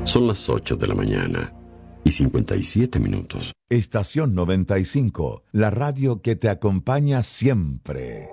Son las 8 de la mañana y 57 minutos. Estación 95, la radio que te acompaña siempre.